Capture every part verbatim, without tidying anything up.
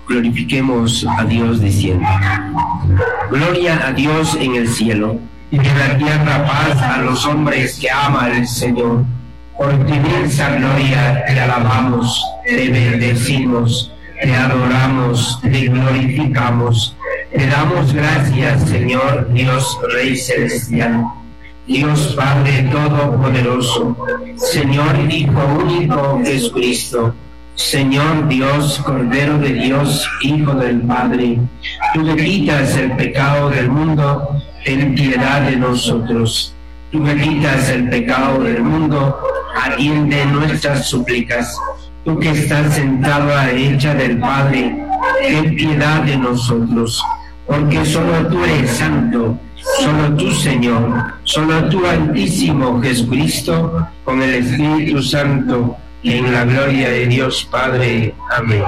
glorifiquemos a Dios diciendo: Gloria a Dios en el cielo, y en la tierra paz a los hombres que ama el Señor. Por tu inmensa gloria te alabamos, te bendecimos, te adoramos, te glorificamos. Te damos gracias, Señor Dios Rey Celestial, Dios Padre Todopoderoso, Señor Hijo único Jesucristo, Señor Dios, Cordero de Dios, Hijo del Padre. Tú que quitas el pecado del mundo, ten piedad de nosotros. Tú que quitas el pecado del mundo, atiende nuestras súplicas. Tú que estás sentado a la derecha del Padre, ten piedad de nosotros. Porque solo tú eres santo, solo tú, Señor, solo tú, Altísimo Jesucristo, con el Espíritu Santo, y en la gloria de Dios Padre. Amén.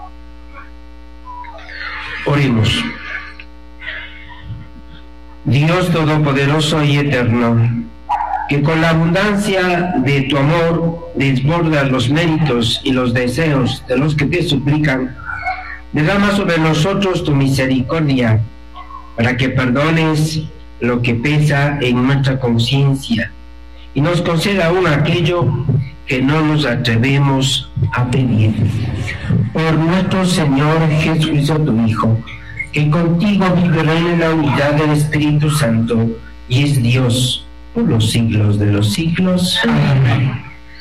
Oremos. Dios Todopoderoso y Eterno, que con la abundancia de tu amor desbordas los méritos y los deseos de los que te suplican, derrama sobre nosotros tu misericordia, para que perdones lo que pesa en nuestra conciencia y nos conceda aún aquello que no nos atrevemos a pedir. Por nuestro Señor Jesucristo, tu Hijo, que contigo vive y reina en la unidad del Espíritu Santo y es Dios por los siglos de los siglos. Amén.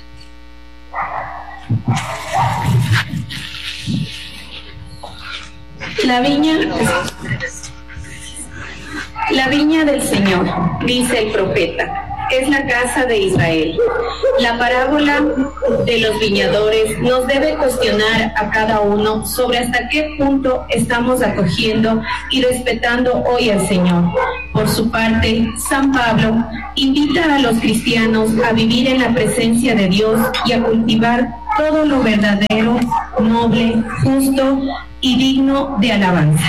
La viña, la viña del Señor, dice el profeta, es la casa de Israel. La parábola de los viñadores nos debe cuestionar a cada uno sobre hasta qué punto estamos acogiendo y respetando hoy al Señor. Por su parte, San Pablo invita a los cristianos a vivir en la presencia de Dios y a cultivar todo lo verdadero, noble, justo y digno de alabanza.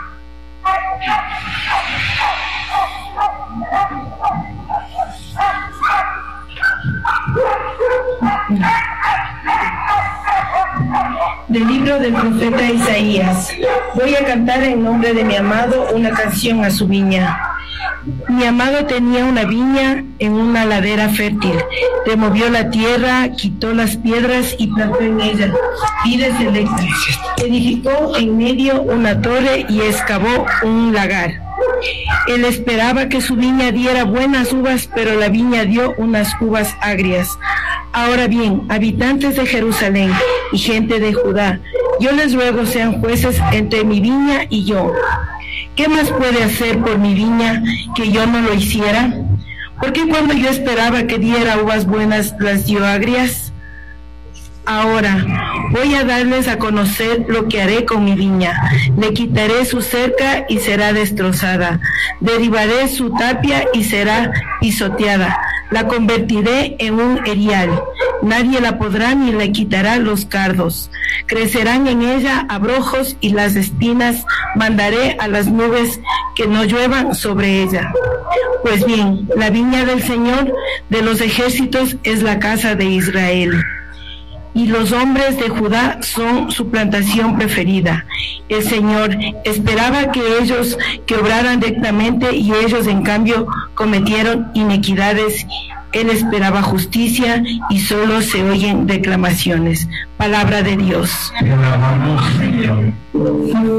Del libro del profeta Isaías. Voy a cantar en nombre de mi amado una canción a su viña. Mi amado tenía una viña en una ladera fértil. Removió la tierra, quitó las piedras y plantó en ella vides selectas. Edificó en medio una torre y excavó un lagar. Él esperaba que su viña diera buenas uvas, pero la viña dio unas uvas agrias. Ahora bien, habitantes de Jerusalén y gente de Judá, yo les ruego sean jueces entre mi viña y yo. ¿Qué más puede hacer por mi viña que yo no lo hiciera? ¿Por qué cuando yo esperaba que diera uvas buenas las dio agrias? Ahora voy a darles a conocer lo que haré con mi viña. Le quitaré su cerca y será destrozada. Derribaré su tapia y será pisoteada. La convertiré en un erial. Nadie la podrá ni le quitará los cardos. Crecerán en ella abrojos y las espinas. Mandaré a las nubes que no lluevan sobre ella. Pues bien, la viña del Señor de los ejércitos es la casa de Israel. Y los hombres de Judá son su plantación preferida. El Señor esperaba que ellos que obraran rectamente y ellos en cambio cometieron inequidades. Él esperaba justicia y solo se oyen reclamaciones. Palabra de Dios.